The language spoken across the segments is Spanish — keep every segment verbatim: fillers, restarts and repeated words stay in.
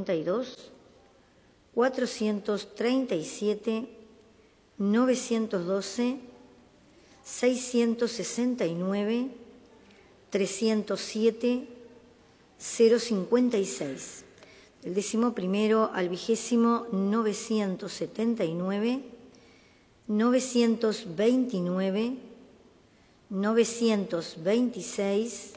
noventa y dos, cuatrocientos treinta y siete, novecientos doce, seiscientos sesenta y nueve, trescientos siete, cero cincuenta y seis. Del décimo primero al vigésimo, novecientos setenta y nueve, novecientos veintinueve, novecientos veintiséis,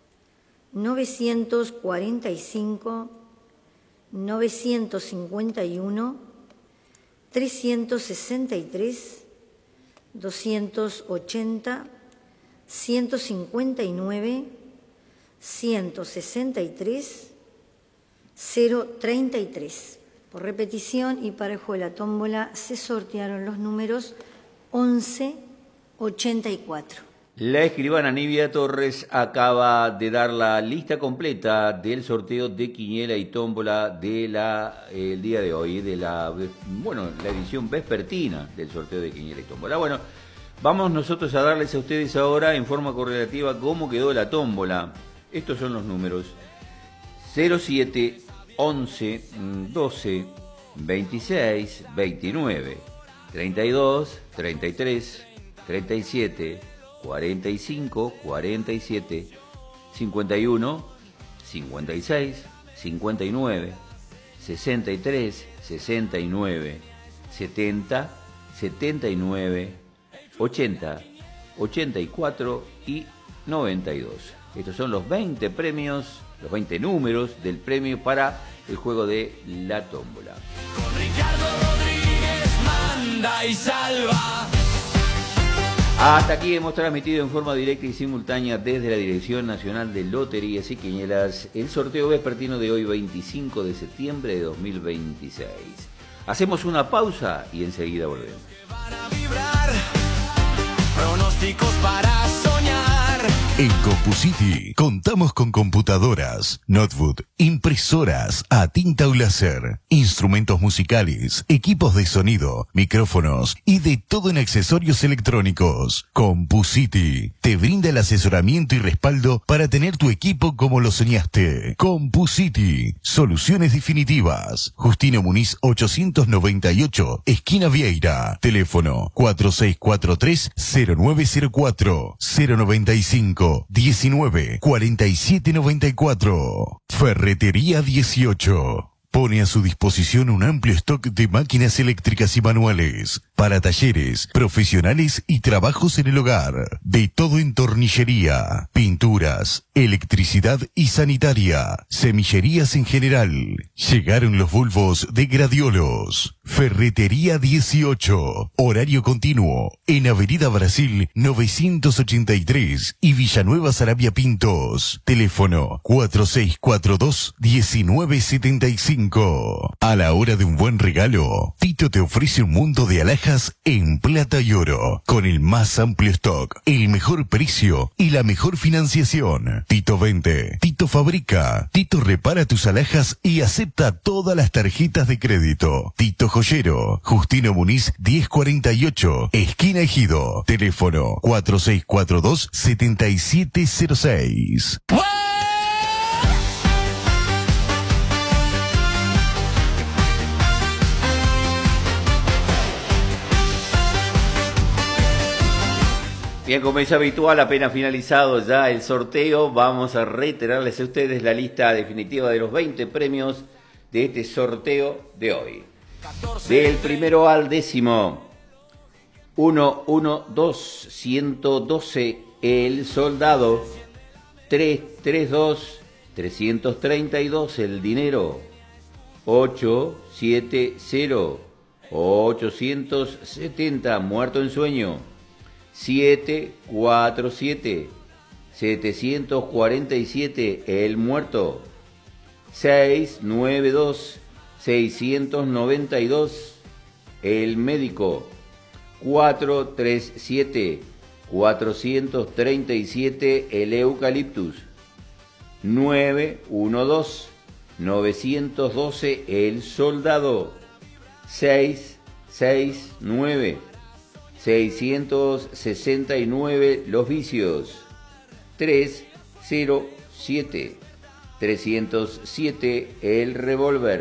novecientos cuarenta y cinco, novecientos cincuenta y uno, trescientos sesenta y tres, doscientos ochenta, ciento cincuenta y nueve, ciento sesenta y tres, cero treinta y tres. Por repetición y para el juego de la tómbola se sortearon los números once, ochenta y cuatro. La escribana Nivia Torres acaba de dar la lista completa del sorteo de quiniela y tómbola de la el día de hoy, de la bueno, la edición vespertina del sorteo de quiniela y tómbola. Bueno, vamos nosotros a darles a ustedes ahora en forma correlativa cómo quedó la tómbola. Estos son los números: cero siete, once, doce, veintiséis, veintinueve, treinta y dos, treinta y tres, treinta y siete, cuarenta y cinco, cuarenta y siete, cincuenta y uno, cincuenta y seis, cincuenta y nueve, sesenta y tres, sesenta y nueve, setenta, setenta y nueve, ochenta, ochenta y cuatro y noventa y dos. Estos son los veinte premios, los veinte números del premio para el juego de la tómbola. Con Ricardo Rodríguez manda y salva. Hasta aquí hemos transmitido en forma directa y simultánea desde la Dirección Nacional de Loterías y Quinielas el sorteo vespertino de hoy, veinticinco de septiembre de dos mil veintiséis. Hacemos una pausa y enseguida volvemos. Para vibrar, pronósticos para soñar. En CompuCity contamos con computadoras, notebook, impresoras a tinta o láser, instrumentos musicales, equipos de sonido, micrófonos y de todo en accesorios electrónicos. CompuCity te brinda el asesoramiento y respaldo para tener tu equipo como lo soñaste. CompuCity, soluciones definitivas. Justino Muniz ochocientos noventa y ocho, esquina Vieira. Teléfono cuatro seis cuatro tres, cero nueve cero cuatro, cero noventa y cinco, diecinueve, cuarenta y siete noventa y cuatro. Ferretería dieciocho. Pone a su disposición un amplio stock de máquinas eléctricas y manuales para talleres, profesionales y trabajos en el hogar. De todo en tornillería, pinturas, electricidad y sanitaria, semillerías en general. Llegaron los bulbos de Gradiolos. Ferretería dieciocho. Horario continuo en Avenida Brasil novecientos ochenta y tres y Villanueva Sarabia Pintos. Teléfono cuatro seis cuatro dos, diecinueve setenta y cinco. A la hora de un buen regalo, Tito te ofrece un mundo de alhajas en plata y oro, con el más amplio stock, el mejor precio y la mejor financiación. Tito vende, Tito fabrica, Tito repara tus alhajas y acepta todas las tarjetas de crédito. Tito Joyero, Justino Muniz diez cuarenta y ocho, esquina Ejido. Teléfono cuatro seis cuatro dos, siete siete cero seis. Bien, como es habitual, apenas finalizado ya el sorteo, vamos a reiterarles a ustedes la lista definitiva de los veinte premios de este sorteo de hoy. Del primero al décimo, uno uno dos, ciento doce, El Soldado, tres tres dos, trescientos treinta y dos, El Dinero, ocho siete cero, ochocientos setenta, Muerto en Sueño, siete cuatro siete, setecientos cuarenta y siete, El Muerto, seis nueve dos, seiscientos noventa y dos, El Médico, cuatro tres siete, cuatrocientos treinta y siete, El Eucaliptus, nueve uno dos, novecientos doce, El Soldado, seis seis nueve, seiscientos sesenta y nueve, Los Vicios, tres cero siete, trescientos siete, El Revólver,